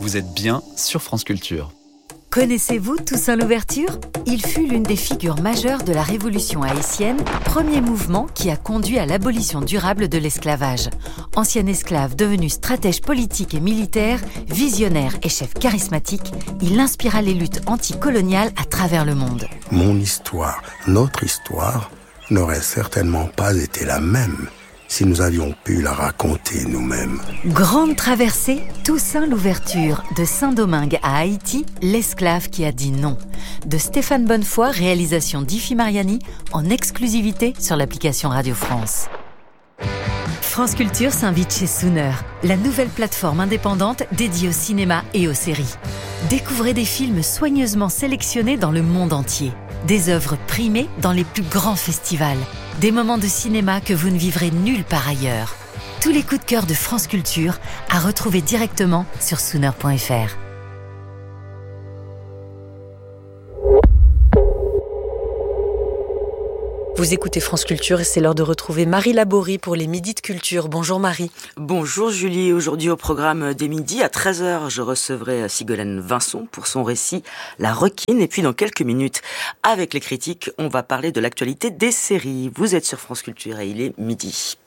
Vous êtes bien sur France Culture. Connaissez-vous Toussaint Louverture ? Il fut l'une des figures majeures de la Révolution haïtienne, premier mouvement qui a conduit à l'abolition durable de l'esclavage. Ancien esclave devenu stratège politique et militaire, visionnaire et chef charismatique, il inspira les luttes anticoloniales à travers le monde. Mon histoire, notre histoire, n'aurait certainement pas été la même si nous avions pu la raconter nous-mêmes. Grande traversée, Toussaint Louverture, de Saint-Domingue à Haïti, l'esclave qui a dit non. De Stéphane Bonnefoy, réalisation d'Ifi Mariani, en exclusivité sur l'application Radio France. France Culture s'invite chez Sooner, la nouvelle plateforme indépendante dédiée au cinéma et aux séries. Découvrez des films soigneusement sélectionnés dans le monde entier. Des œuvres primées dans les plus grands festivals. Des moments de cinéma que vous ne vivrez nulle part ailleurs. Tous les coups de cœur de France Culture à retrouver directement sur Sooner.fr. Vous écoutez France Culture et c'est l'heure de retrouver Marie Laborie pour les Midis de Culture. Bonjour Marie. Bonjour Julie. Aujourd'hui au programme des Midis, à 13h, je recevrai Sigolène Vincent pour son récit La Requine. Et puis dans quelques minutes, avec les critiques, on va parler de l'actualité des séries. Vous êtes sur France Culture et il est midi.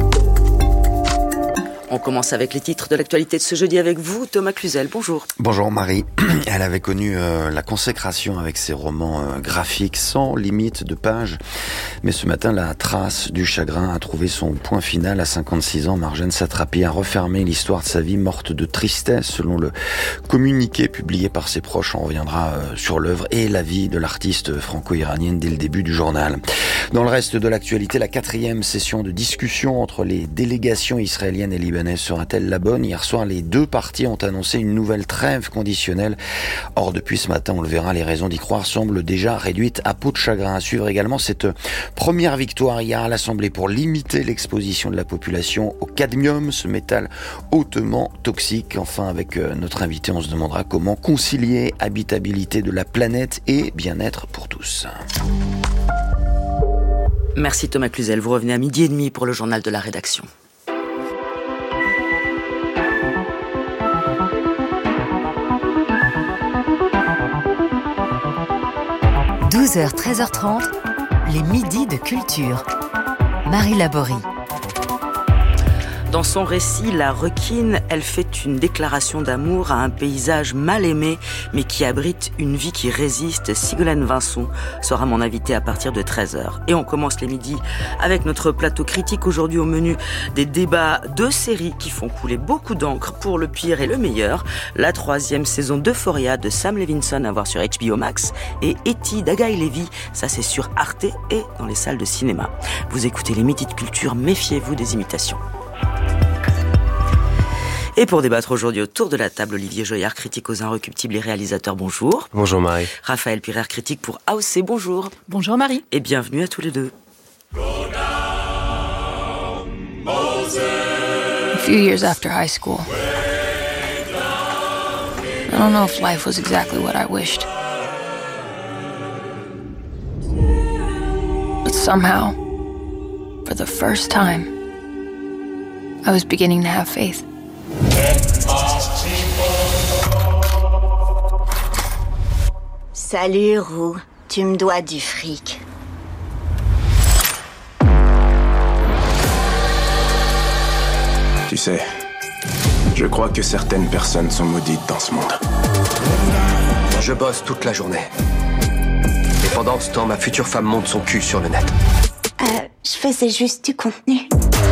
On commence avec les titres de l'actualité de ce jeudi avec vous, Thomas Cluzel. Bonjour. Bonjour Marie. Elle avait connu la consécration avec ses romans graphiques sans limite de pages. Mais ce matin, la trace du chagrin a trouvé son point final à 56 ans. Marjane Satrapi a refermé l'histoire de sa vie morte de tristesse selon le communiqué publié par ses proches. On reviendra sur l'œuvre et la vie de l'artiste franco-iranienne dès le début du journal. Dans le reste de l'actualité, la 4e session de discussion entre les délégations israéliennes et libanaise sera-t-elle la bonne ? Hier soir, les deux parties ont annoncé une nouvelle trêve conditionnelle. Or, depuis ce matin, on le verra, les raisons d'y croire semblent déjà réduites à peau de chagrin. À suivre également cette première victoire hier à l'Assemblée pour limiter l'exposition de la population au cadmium, ce métal hautement toxique. Enfin, avec notre invité, on se demandera comment concilier habitabilité de la planète et bien-être pour tous. Merci Thomas Cluzel. Vous revenez à 12h30 pour le journal de la rédaction. – 12h, 13h30, les Midis de Culture. Marie Laborie. Dans son récit, La Requine, elle fait une déclaration d'amour à un paysage mal aimé, mais qui abrite une vie qui résiste. Sigolène Vincent sera mon invitée à partir de 13h. Et on commence les midis avec notre plateau critique. Aujourd'hui au menu, des débats de séries qui font couler beaucoup d'encre pour le pire et le meilleur. La 3e saison d'Euphoria de Sam Levinson à voir sur HBO Max. Et Eti d'Agaï Lévy, ça c'est sur Arte et dans les salles de cinéma. Vous écoutez les midis de culture, méfiez-vous des imitations. Et pour débattre aujourd'hui autour de la table, Olivier Joyard, critique aux Inrecuptibles et réalisateur, bonjour. Bonjour Marie. Raphaël Pirer, critique pour AOC, bonjour. Bonjour Marie. Et bienvenue à tous les deux. A few years after high school, I don't know if life was exactly what I wished. But somehow, for the first time, I was beginning to have faith. Salut Roux, tu me dois du fric. Tu sais, je crois que certaines personnes sont maudites dans ce monde. Je bosse toute la journée. Et pendant ce temps, ma future femme monte son cul sur le net. Je faisais juste du contenu.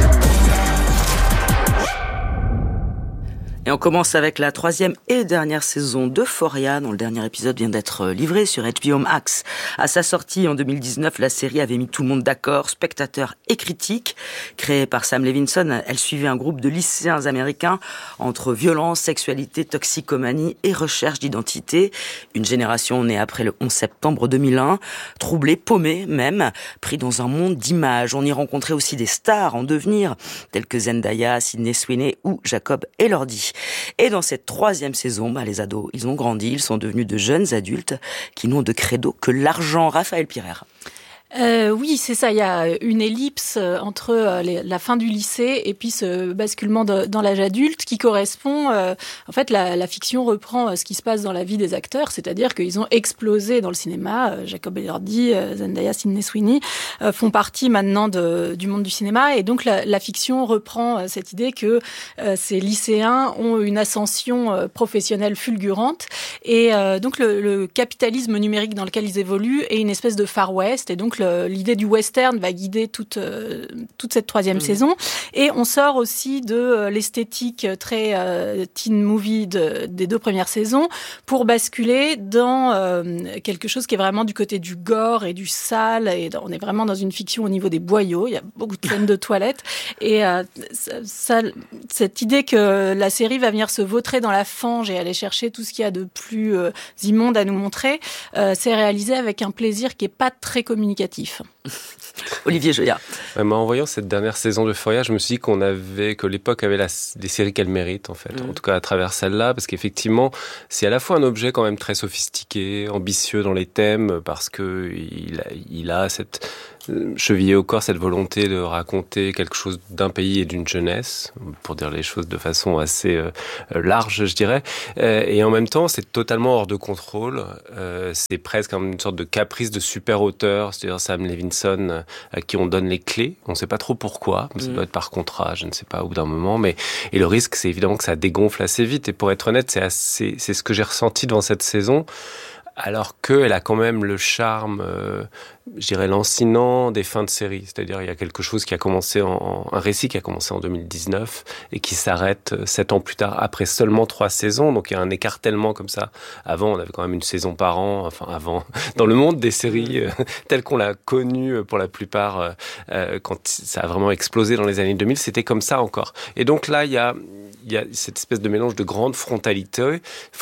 Et on commence avec la 3e et dernière saison d'Euphoria, dont le dernier épisode vient d'être livré sur HBO Max. À sa sortie en 2019, la série avait mis tout le monde d'accord, spectateurs et critiques. Créée par Sam Levinson, elle suivait un groupe de lycéens américains entre violence, sexualité, toxicomanie et recherche d'identité. Une génération née après le 11 septembre 2001, troublée, paumée même, pris dans un monde d'images. On y rencontrait aussi des stars en devenir, telles que Zendaya, Sydney Sweeney ou Jacob Elordi. Et dans cette 3e saison, les ados, ils ont grandi, ils sont devenus de jeunes adultes qui n'ont de credo que l'argent. Raphaël Pirer. Oui, c'est ça. Il y a une ellipse entre la fin du lycée et puis ce basculement dans l'âge adulte qui correspond... en fait, la fiction reprend ce qui se passe dans la vie des acteurs, c'est-à-dire qu'ils ont explosé dans le cinéma. Jacob Elordi, Zendaya, Sydney Sweeney font partie maintenant du monde du cinéma. Et donc, la fiction reprend cette idée que ces lycéens ont une ascension professionnelle fulgurante. Et donc, le capitalisme numérique dans lequel ils évoluent est une espèce de Far West. Et donc, l'idée du western va guider toute cette troisième saison. Et on sort aussi de l'esthétique très teen movie des 2 premières saisons pour basculer dans quelque chose qui est vraiment du côté du gore et du sale. Et on est vraiment dans une fiction au niveau des boyaux. Il y a beaucoup de scènes de toilettes. Et cette idée que la série va venir se vautrer dans la fange et aller chercher tout ce qu'il y a de plus immonde à nous montrer, c'est réalisé avec un plaisir qui n'est pas très communicatif. Olivier Joya. En voyant cette dernière saison d'Euphoria, je me suis dit que l'époque avait des séries qu'elle mérite, en fait. En tout cas, à travers celle-là, parce qu'effectivement, c'est à la fois un objet quand même très sophistiqué, ambitieux dans les thèmes, parce que il a cette chevillé au corps cette volonté de raconter quelque chose d'un pays et d'une jeunesse, pour dire les choses de façon assez large, je dirais. Et en même temps, c'est totalement hors de contrôle. C'est presque une sorte de caprice de super auteur, c'est-à-dire Sam Levinson, à qui on donne les clés. On ne sait pas trop pourquoi, mais ça doit être par contrat, je ne sais pas, au bout d'un moment. Et le risque, c'est évidemment que ça dégonfle assez vite. Et pour être honnête, c'est ce que j'ai ressenti devant cette saison, alors qu'elle a quand même le charme, je dirais, lancinant des fins de série. C'est-à-dire, il y a quelque chose qui a commencé un récit qui a commencé en 2019 et qui s'arrête 7 ans plus tard, après seulement 3 saisons. Donc, il y a un écartèlement comme ça. Avant, on avait quand même une saison par an. Enfin, avant, dans le monde des séries telles qu'on l'a connu pour la plupart, quand ça a vraiment explosé dans les années 2000, c'était comme ça encore. Et donc là, il y a cette espèce de mélange de grande frontalité.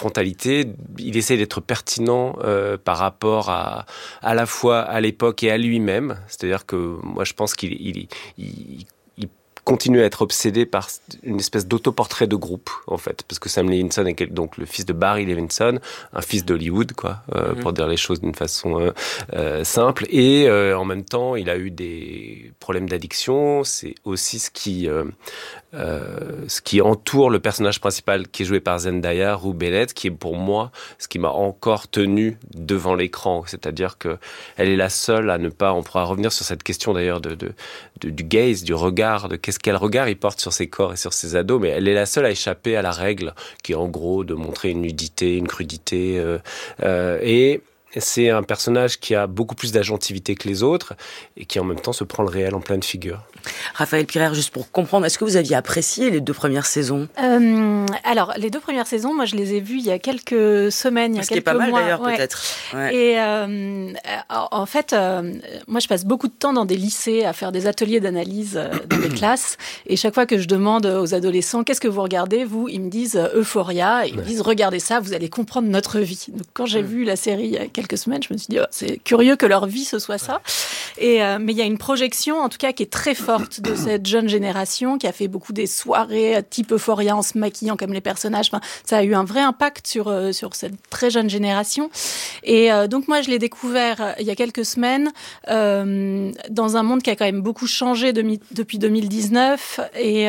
Il essaie d'être pertinent par rapport à la fois à l'époque et à lui-même. C'est-à-dire que moi, je pense qu'il continue à être obsédé par une espèce d'autoportrait de groupe, en fait. Parce que Sam Levinson est donc le fils de Barry Levinson, un fils d'Hollywood, quoi, pour dire les choses d'une façon simple. Et en même temps, il a eu des problèmes d'addiction. C'est aussi ce qui entoure le personnage principal qui est joué par Zendaya, Rue Bennett, qui est pour moi ce qui m'a encore tenu devant l'écran. C'est-à-dire que elle est la seule à ne pas... On pourra revenir sur cette question d'ailleurs du gaze, du regard, de quel regard il porte sur ses corps et sur ses ados, mais elle est la seule à échapper à la règle qui est en gros de montrer une nudité, une crudité. Et c'est un personnage qui a beaucoup plus d'agentivité que les autres et qui en même temps se prend le réel en pleine figure. Raphaël Pirer, juste pour comprendre, est-ce que vous aviez apprécié les 2 premières saisons ? Alors, les 2 premières saisons, moi je les ai vues il y a quelques semaines, il y a quelques mois. Ce qui est pas mal d'ailleurs, peut-être. Ouais. Et en fait, moi je passe beaucoup de temps dans des lycées à faire des ateliers d'analyse dans des classes. Et chaque fois que je demande aux adolescents, qu'est-ce que vous regardez, vous, ils me disent Euphoria. Et ils me disent, regardez ça, vous allez comprendre notre vie. Donc quand j'ai vu la série il y a quelques semaines, je me suis dit, c'est curieux que leur vie ce soit ça. Mais il y a une projection, en tout cas, qui est très forte de cette jeune génération qui a fait beaucoup des soirées type Euphoria en se maquillant comme les personnages. Enfin, ça a eu un vrai impact sur cette très jeune génération. Et donc moi, je l'ai découvert il y a quelques semaines dans un monde qui a quand même beaucoup changé depuis 2019.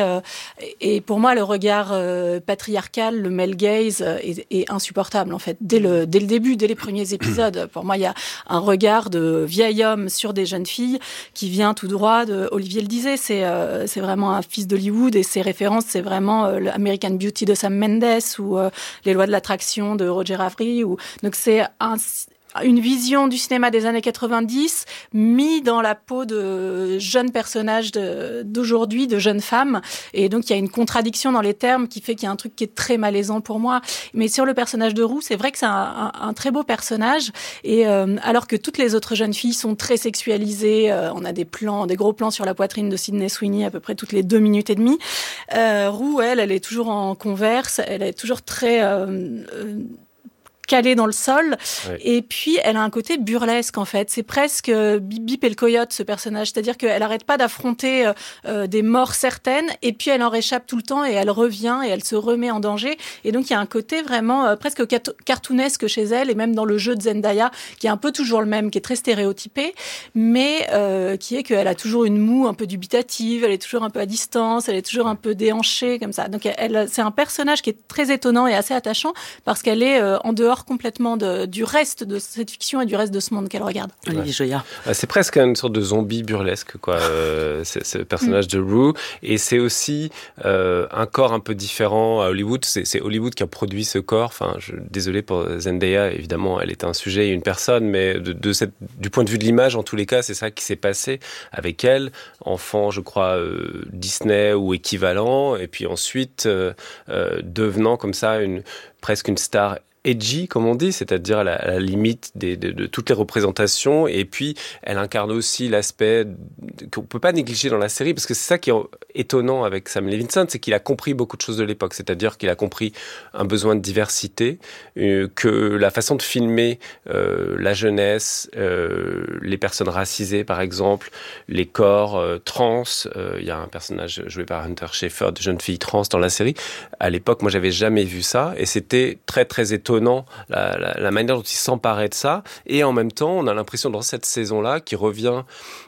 Et pour moi, le regard patriarcal, le male gaze est insupportable en fait. Dès le début, dès les premiers épisodes, pour moi, il y a un regard de vieil homme sur des jeunes filles qui vient tout droit de Olivier le disait, c'est vraiment un fils d'Hollywood et ses références, c'est vraiment l'American Beauty de Sam Mendes ou Les lois de l'attraction de Roger Avary. Donc c'est une vision du cinéma des années 90 mis dans la peau de jeunes personnages d'aujourd'hui, de jeunes femmes. Et donc, il y a une contradiction dans les termes qui fait qu'il y a un truc qui est très malaisant pour moi. Mais sur le personnage de Rue, c'est vrai que c'est un très beau personnage. Et alors que toutes les autres jeunes filles sont très sexualisées, on a des gros plans sur la poitrine de Sydney Sweeney à peu près toutes les 2 minutes et demie. Rue, elle est toujours en Converse, elle est toujours très calée dans le sol. Ouais. Et puis, elle a un côté burlesque, en fait. C'est presque Bip Bip et le coyote, ce personnage. C'est-à-dire qu'elle n'arrête pas d'affronter des morts certaines, et puis elle en réchappe tout le temps, et elle revient, et elle se remet en danger. Et donc, il y a un côté vraiment presque cartoonesque chez elle, et même dans le jeu de Zendaya, qui est un peu toujours le même, qui est très stéréotypé, mais qui est qu'elle a toujours une moue un peu dubitative, elle est toujours un peu à distance, elle est toujours un peu déhanchée, comme ça. Donc, c'est un personnage qui est très étonnant et assez attachant, parce qu'elle est en dehors complètement du reste de cette fiction et du reste de ce monde qu'elle regarde. Olivier Joya. C'est presque une sorte de zombie burlesque, quoi. C'est ce personnage de Rue, et c'est aussi un corps un peu différent à Hollywood. C'est Hollywood qui a produit ce corps. Enfin, désolé pour Zendaya, évidemment, elle est un sujet et une personne, mais du point de vue de l'image, en tous les cas, c'est ça qui s'est passé avec elle, enfant, je crois, Disney ou équivalent, et puis ensuite devenant comme ça presque une star edgy, comme on dit, c'est-à-dire à la limite de toutes les représentations. Et puis, elle incarne aussi l'aspect qu'on peut pas négliger dans la série, parce que c'est ça qui est étonnant avec Sam Levinson, c'est qu'il a compris beaucoup de choses de l'époque. C'est-à-dire qu'il a compris un besoin de diversité, que la façon de filmer la jeunesse, les personnes racisées, par exemple, les corps trans. Il y a un personnage joué par Hunter Schafer, de jeune fille trans dans la série. À l'époque, moi, j'avais jamais vu ça, et c'était très, très étonnant la manière dont il s'emparait de ça. Et en même temps, on a l'impression dans cette saison-là qu'il revient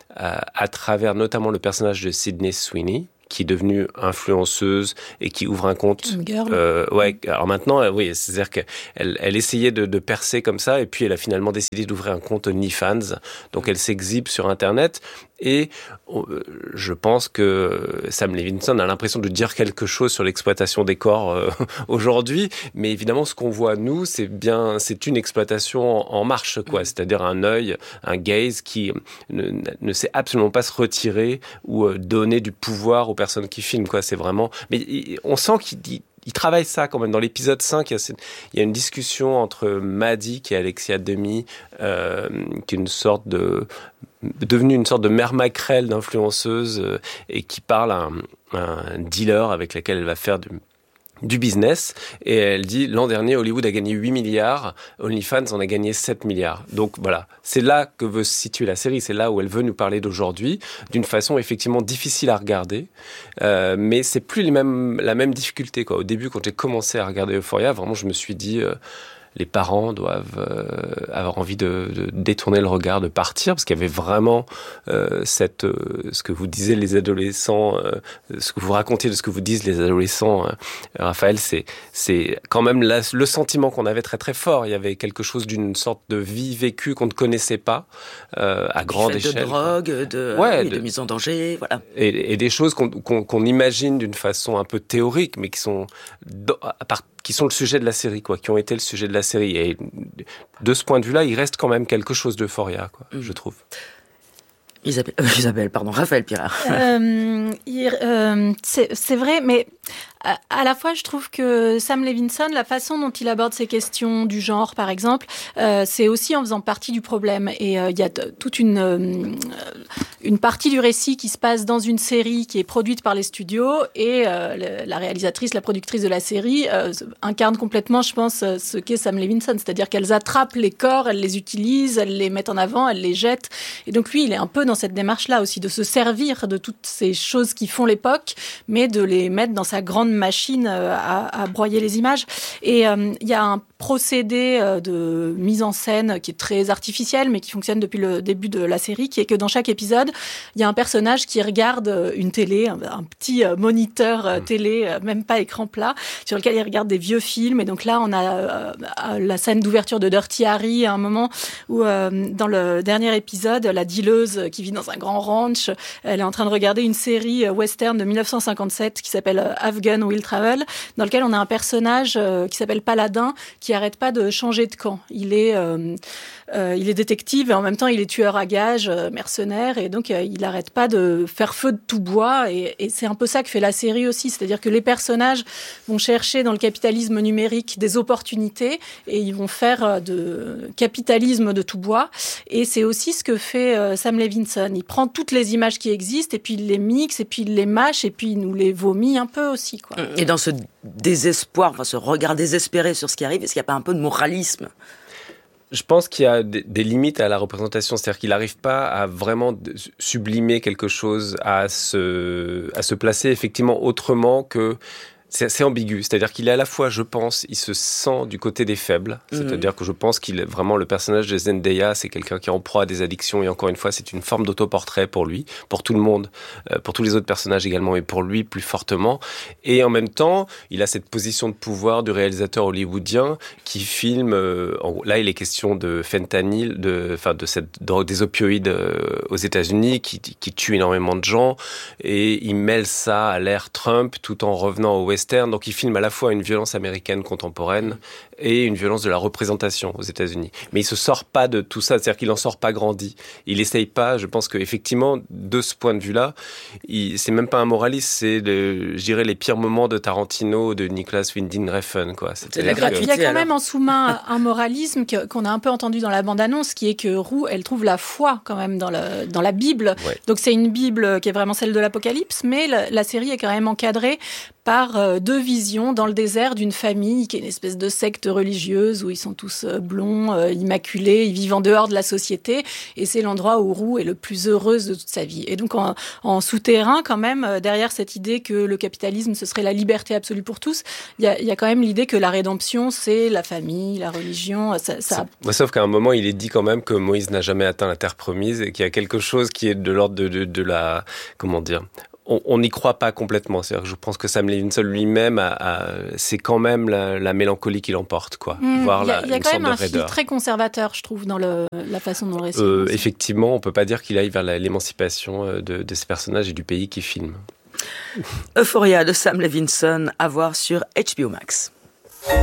à travers notamment le personnage de Sydney Sweeney, qui est devenue influenceuse et qui ouvre un compte. Ouais. Alors maintenant, oui, c'est-à-dire qu'elle essayait de percer comme ça, et puis elle a finalement décidé d'ouvrir un compte OnlyFans. Donc elle s'exhibe sur Internet. Et je pense que Sam Levinson a l'impression de dire quelque chose sur l'exploitation des corps aujourd'hui, mais évidemment ce qu'on voit nous, c'est une exploitation en marche, quoi. C'est-à-dire un œil, un gaze qui ne sait absolument pas se retirer ou donner du pouvoir aux personnes qui filment, quoi. C'est vraiment, mais on sent qu'il travaille ça quand même. Dans l'épisode 5, il y a une discussion entre Maddie, qui est Alexia Demi, qui est devenue une sorte de mère maquerelle d'influenceuse, et qui parle à un dealer avec lequel elle va faire du business, et elle dit l'an dernier Hollywood a gagné 8 milliards, OnlyFans en a gagné 7 milliards. Donc voilà, c'est là que veut se situer la série, c'est là où elle veut nous parler d'aujourd'hui, d'une façon effectivement difficile à regarder, mais c'est plus la même difficulté, quoi. Au début, quand j'ai commencé à regarder Euphoria, vraiment je me suis dit les parents doivent avoir envie de détourner le regard, de partir, parce qu'il y avait vraiment ce que vous disiez les adolescents, ce que vous racontiez de ce que vous disent les adolescents, Raphaël, c'est quand même le sentiment qu'on avait très très fort. Il y avait quelque chose d'une sorte de vie vécue qu'on ne connaissait pas à grande échelle. De drogue, de mise en danger, voilà. Et des choses qu'on imagine d'une façon un peu théorique, mais qui sont qui sont le sujet de la série, quoi, qui ont été le sujet de la série. Et de ce point de vue-là, il reste quand même quelque chose d'Euphoria, quoi, je trouve. Raphaël Pirard. C'est vrai, mais à la fois, je trouve que Sam Levinson, la façon dont il aborde ces questions du genre, par exemple, c'est aussi en faisant partie du problème. Et il y a toute une partie du récit qui se passe dans une série qui est produite par les studios, et la réalisatrice, la productrice de la série incarne complètement, je pense, ce qu'est Sam Levinson. C'est-à-dire qu'elles attrapent les corps, elles les utilisent, elles les mettent en avant, elles les jettent. Et donc lui, il est un peu dans cette démarche-là aussi, de se servir de toutes ces choses qui font l'époque, mais de les mettre dans sa grande machine à broyer les images. Et il y a un procédé de mise en scène qui est très artificiel, mais qui fonctionne depuis le début de la série, qui est que dans chaque épisode, il y a un personnage qui regarde une télé, un petit moniteur télé, même pas écran plat, sur lequel il regarde des vieux films. Et donc là, on a la scène d'ouverture de Dirty Harry, à un moment où, dans le dernier épisode, la dealeuse qui vit dans un grand ranch, elle est en train de regarder une série western de 1957 qui s'appelle Afghan Will Travel, dans lequel on a un personnage qui s'appelle Paladin, qui arrête pas de changer de camp. Il est détective et en même temps il est tueur à gages, mercenaire, et donc il arrête pas de faire feu de tout bois, et c'est un peu ça que fait la série aussi, c'est-à-dire que les personnages vont chercher dans le capitalisme numérique des opportunités, et ils vont faire de capitalisme de tout bois, et c'est aussi ce que fait Sam Levinson. Il prend toutes les images qui existent et puis il les mixe et puis il les mâche et puis il nous les vomit un peu aussi, quoi. quoi. Et dans ce désespoir, ce regard désespéré sur ce qui arrive, est-ce qu'il n'y a pas un peu de moralisme ? Je pense qu'il y a des limites à la représentation, c'est-à-dire qu'il n'arrive pas à vraiment sublimer quelque chose, à se placer effectivement autrement que... C'est assez ambigu, c'est-à-dire qu'il est à la fois, je pense, il se sent du côté des faibles, c'est-à-dire que je pense qu'il est vraiment le personnage de Zendaya, c'est quelqu'un qui est en proie à des addictions, et encore une fois, c'est une forme d'autoportrait pour lui, pour tout le monde, pour tous les autres personnages également, et pour lui plus fortement. Et en même temps, il a cette position de pouvoir du réalisateur hollywoodien qui filme, là il est question de fentanyl, de cette drogue des opioïdes aux États-Unis qui tue énormément de gens, et il mêle ça à l'ère Trump tout en revenant au western. Donc il filme à la fois une violence américaine contemporaine et une violence de la représentation aux États-Unis. Mais il se sort pas de tout ça, c'est-à-dire qu'il en sort pas grandi. Il essaye pas, je pense qu'effectivement, de ce point de vue-là, c'est même pas un moraliste, c'est, je dirais, les pires moments de Tarantino, de Nicolas Winding Refn, quoi. Il y a quand même en sous-main un moralisme qu'on a un peu entendu dans la bande-annonce, qui est que Rue, elle trouve la foi quand même dans la Bible. Ouais. Donc c'est une Bible qui est vraiment celle de l'Apocalypse, mais la série est quand même encadrée par deux visions dans le désert d'une famille qui est une espèce de secte religieuse où ils sont tous blonds, immaculés, ils vivent en dehors de la société, et c'est l'endroit où Rue est le plus heureuse de toute sa vie. Et donc en souterrain quand même, derrière cette idée que le capitalisme ce serait la liberté absolue pour tous, il y a quand même l'idée que la rédemption c'est la famille, la religion. Sauf qu'à un moment il est dit quand même que Moïse n'a jamais atteint la terre promise et qu'il y a quelque chose qui est de l'ordre de la, comment dire, on n'y croit pas complètement. C'est-à-dire que je pense que Sam Levinson lui-même, c'est quand même la mélancolie qui l'emporte, quoi. Il y a quand même un fil très conservateur, je trouve, dans la façon dont le récit. Effectivement, on peut pas dire qu'il aille vers l'émancipation de ces personnages et du pays qu'il filme. Euphoria de Sam Levinson, à voir sur HBO Max.